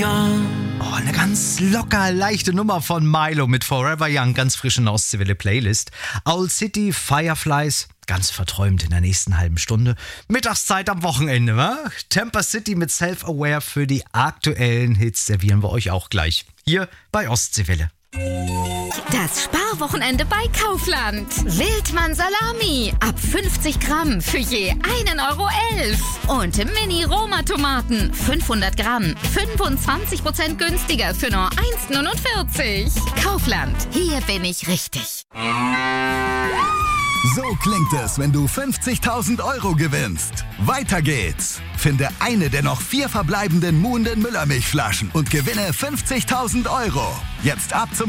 Young. Oh, eine ganz locker, leichte Nummer von Milo mit Forever Young, ganz frisch in der Ostseewelle Playlist. Owl City, Fireflies, ganz verträumt in der nächsten halben Stunde. Mittagszeit am Wochenende, wa? Temper City mit Self-Aware für die aktuellen Hits servieren wir euch auch gleich. Hier bei Ostseewelle. Das Sparwochenende bei Kaufland. Wildmann Salami ab 50 Gramm für je 1,11 € und Mini-Roma-Tomaten 500 Gramm 25% günstiger für nur 1,49 €. Kaufland, hier bin ich richtig. So klingt es, wenn du 50.000 € gewinnst. Weiter geht's. Finde eine der noch 4 verbleibenden Muhnden Müllermilchflaschen und gewinne 50.000 €. Jetzt ab zum